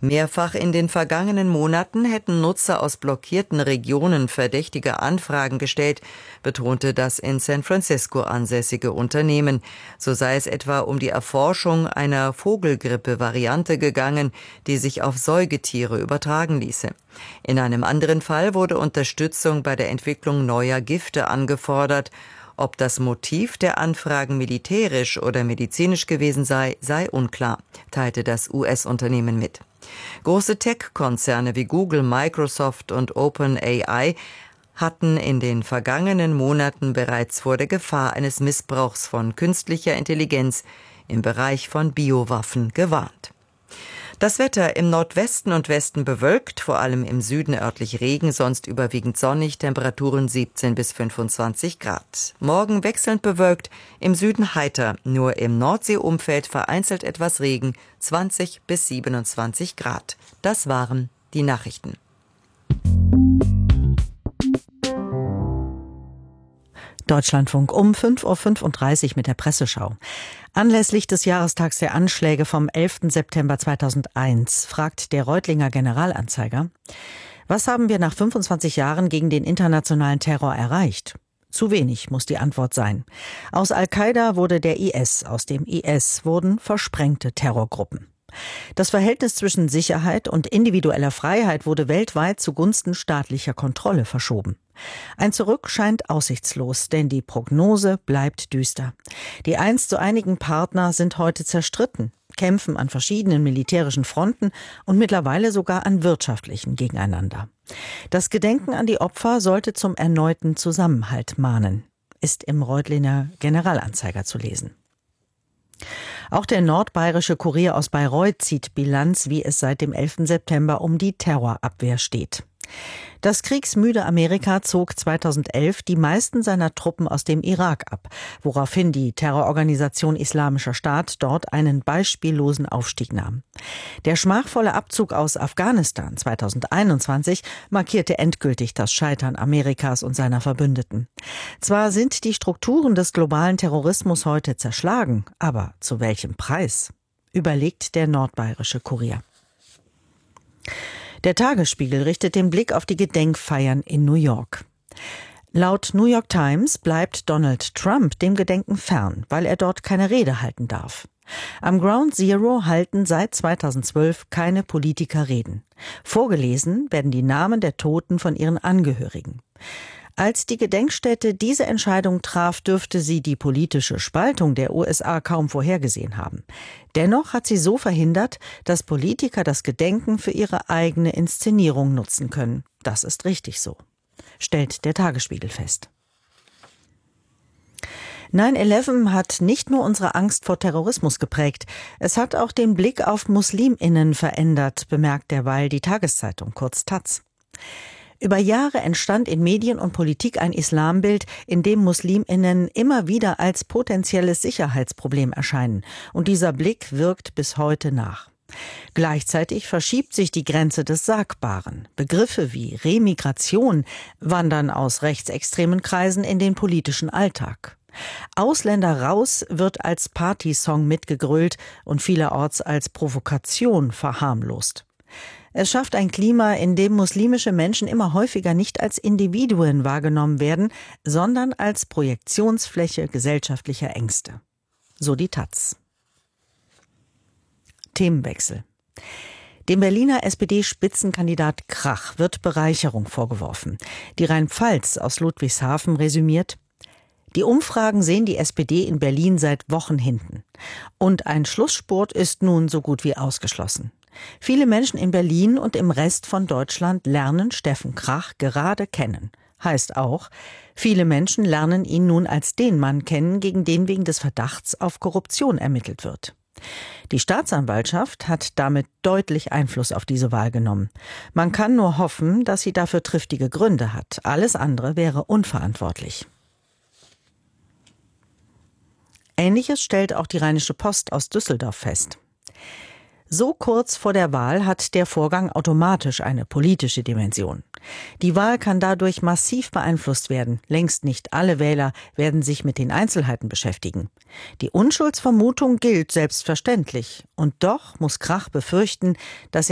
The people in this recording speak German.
Mehrfach in den vergangenen Monaten hätten Nutzer aus blockierten Regionen verdächtige Anfragen gestellt, betonte das in San Francisco ansässige Unternehmen. So sei es etwa um die Erforschung einer Vogelgrippe-Variante gegangen, die sich auf Säugetiere übertragen ließe. In einem anderen Fall wurde Unterstützung bei der Entwicklung neuer Gifte angefordert. Ob das Motiv der Anfragen militärisch oder medizinisch gewesen sei, sei unklar, teilte das US-Unternehmen mit. Große Tech-Konzerne wie Google, Microsoft und OpenAI hatten in den vergangenen Monaten bereits vor der Gefahr eines Missbrauchs von künstlicher Intelligenz im Bereich von Biowaffen gewarnt. Das Wetter im Nordwesten und Westen bewölkt, vor allem im Süden örtlich Regen, sonst überwiegend sonnig, Temperaturen 17 bis 25 Grad. Morgen wechselnd bewölkt, im Süden heiter, nur im Nordseeumfeld vereinzelt etwas Regen, 20 bis 27 Grad. Das waren die Nachrichten. Deutschlandfunk um 5:35 Uhr mit der Presseschau. Anlässlich des Jahrestags der Anschläge vom 11. September 2001 fragt der Reutlinger Generalanzeiger: Was haben wir nach 25 Jahren gegen den internationalen Terror erreicht? Zu wenig, muss die Antwort sein. Aus Al-Qaida wurde der IS, aus dem IS wurden versprengte Terrorgruppen. Das Verhältnis zwischen Sicherheit und individueller Freiheit wurde weltweit zugunsten staatlicher Kontrolle verschoben. Ein Zurück scheint aussichtslos, denn die Prognose bleibt düster. Die einst so einigen Partner sind heute zerstritten, kämpfen an verschiedenen militärischen Fronten und mittlerweile sogar an wirtschaftlichen gegeneinander. Das Gedenken an die Opfer sollte zum erneuten Zusammenhalt mahnen, ist im Reutlinger Generalanzeiger zu lesen. Auch der nordbayerische Kurier aus Bayreuth zieht Bilanz, wie es seit dem 11. September um die Terrorabwehr steht. Das kriegsmüde Amerika zog 2011 die meisten seiner Truppen aus dem Irak ab, woraufhin die Terrororganisation Islamischer Staat dort einen beispiellosen Aufstieg nahm. Der schmachvolle Abzug aus Afghanistan 2021 markierte endgültig das Scheitern Amerikas und seiner Verbündeten. Zwar sind die Strukturen des globalen Terrorismus heute zerschlagen, aber zu welchem Preis? Überlegt der nordbayerische Kurier. Der Tagesspiegel richtet den Blick auf die Gedenkfeiern in New York. Laut New York Times bleibt Donald Trump dem Gedenken fern, weil er dort keine Rede halten darf. Am Ground Zero halten seit 2012 keine Politiker Reden. Vorgelesen werden die Namen der Toten von ihren Angehörigen. Als die Gedenkstätte diese Entscheidung traf, dürfte sie die politische Spaltung der USA kaum vorhergesehen haben. Dennoch hat sie so verhindert, dass Politiker das Gedenken für ihre eigene Inszenierung nutzen können. Das ist richtig so, stellt der Tagesspiegel fest. 9/11 hat nicht nur unsere Angst vor Terrorismus geprägt, es hat auch den Blick auf MuslimInnen verändert, bemerkt derweil die Tageszeitung, kurz Taz. Über Jahre entstand in Medien und Politik ein Islambild, in dem MuslimInnen immer wieder als potenzielles Sicherheitsproblem erscheinen. Und dieser Blick wirkt bis heute nach. Gleichzeitig verschiebt sich die Grenze des Sagbaren. Begriffe wie Remigration wandern aus rechtsextremen Kreisen in den politischen Alltag. Ausländer raus wird als Partysong mitgegrölt und vielerorts als Provokation verharmlost. Es schafft ein Klima, in dem muslimische Menschen immer häufiger nicht als Individuen wahrgenommen werden, sondern als Projektionsfläche gesellschaftlicher Ängste. So die Taz. Themenwechsel. Dem Berliner SPD-Spitzenkandidat Krach wird Bereicherung vorgeworfen. Die Rheinpfalz aus Ludwigshafen resümiert: Die Umfragen sehen die SPD in Berlin seit Wochen hinten. Und ein Schlussspurt ist nun so gut wie ausgeschlossen. Viele Menschen in Berlin und im Rest von Deutschland lernen Steffen Krach gerade kennen. Heißt auch, viele Menschen lernen ihn nun als den Mann kennen, gegen den wegen des Verdachts auf Korruption ermittelt wird. Die Staatsanwaltschaft hat damit deutlich Einfluss auf diese Wahl genommen. Man kann nur hoffen, dass sie dafür triftige Gründe hat. Alles andere wäre unverantwortlich. Ähnliches stellt auch die Rheinische Post aus Düsseldorf fest. So kurz vor der Wahl hat der Vorgang automatisch eine politische Dimension. Die Wahl kann dadurch massiv beeinflusst werden. Längst nicht alle Wähler werden sich mit den Einzelheiten beschäftigen. Die Unschuldsvermutung gilt selbstverständlich. Und doch muss Krach befürchten, dass